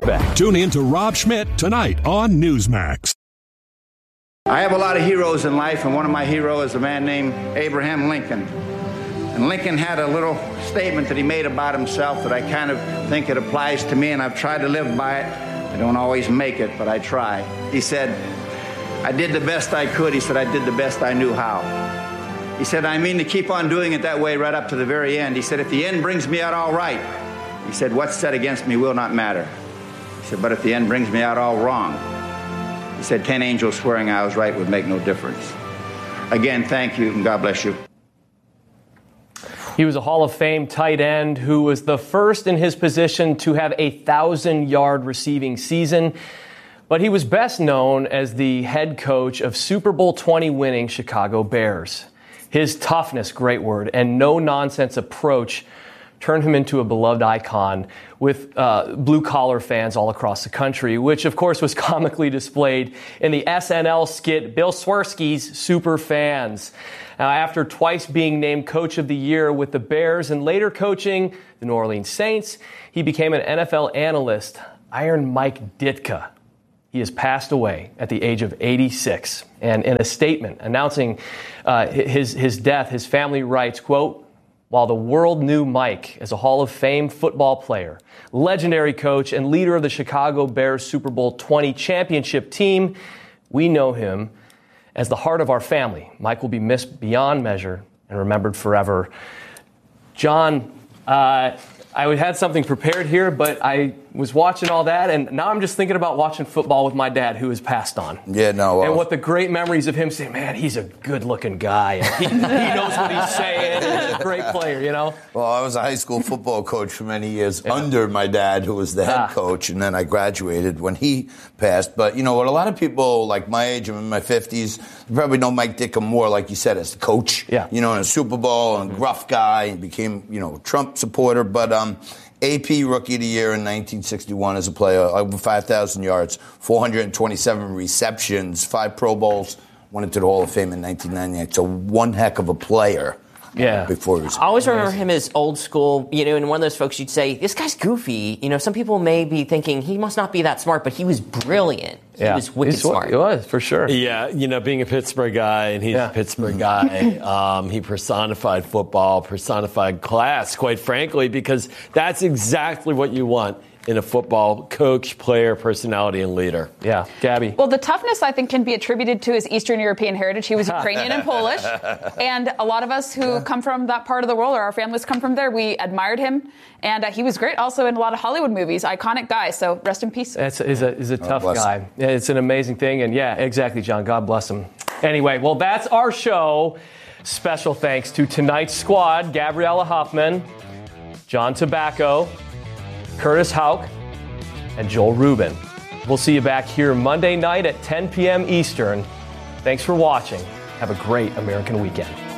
respect. Tune in to Rob Schmidt tonight on Newsmax. I have a lot of heroes in life, and one of my heroes is a man named Abraham Lincoln. And Lincoln had a little statement that he made about himself that I kind of think it applies to me, and I've tried to live by it. I don't always make it, but I try. He said, I did the best I could. He said, I did the best I knew how. He said, I mean to keep on doing it that way right up to the very end. He said, if the end brings me out all right, he said, what's said against me will not matter. He said, but if the end brings me out all wrong, he said, 10 angels swearing I was right would make no difference. Again, thank you, and God bless you. He was a Hall of Fame tight end who was the first in his position to have a 1,000-yard receiving season. But he was best known as the head coach of Super Bowl 20 winning Chicago Bears. His toughness, great word, and no-nonsense approach turned him into a beloved icon with blue-collar fans all across the country, which, of course, was comically displayed in the SNL skit Bill Swersky's Super Fans. After twice being named Coach of the Year with the Bears and later coaching the New Orleans Saints, he became an NFL analyst, Iron Mike Ditka. He has passed away at the age of 86. And in a statement announcing his death, his family writes, quote, while the world knew Mike as a Hall of Fame football player, legendary coach, and leader of the Chicago Bears Super Bowl 20 championship team, we know him as the heart of our family. Mike will be missed beyond measure and remembered forever. John, I had something prepared here, but I was watching all that, and now I'm just thinking about watching football with my dad, who has passed on. Yeah, no. And what the great memories of him saying, man, he's a good-looking guy. And he knows what he's saying. He's a great player, you know? Well, I was a high school football coach for many years under my dad, who was the head coach, and then I graduated when he passed. But, you know, what a lot of people, like my age, I'm in my 50s, probably know Mike Ditka more, like you said, as the coach. Yeah. You know, in a Super Bowl, and gruff guy, and became, you know, a Trump supporter. But AP Rookie of the Year in 1961 as a player, over 5,000 yards, 427 receptions, 5 Pro Bowls, went into the Hall of Fame in 1998. So one heck of a player. Yeah. Before he was I always remember him as old school, you know, and one of those folks you'd say, this guy's goofy. You know, some people may be thinking he must not be that smart, but he was brilliant. Yeah. He was wicked smart. He was, for sure. Yeah, you know, being a Pittsburgh guy, and he's a Pittsburgh guy, he personified football, personified class, quite frankly, because that's exactly what you want in a football coach, player, personality, and leader. Yeah. Gabby? Well, the toughness, I think, can be attributed to his Eastern European heritage. He was Ukrainian and Polish. And a lot of us who come from that part of the world, or our families come from there, we admired him. And he was great also in a lot of Hollywood movies. Iconic guy. So rest in peace. He's a tough guy. It's an amazing thing. And yeah, exactly, John. God bless him. Anyway, well, that's our show. Special thanks to tonight's squad, Gabriella Hoffman, John Tobacco, Curtis Houck, and Joel Rubin. We'll see you back here Monday night at 10 p.m. Eastern. Thanks for watching. Have a great American weekend.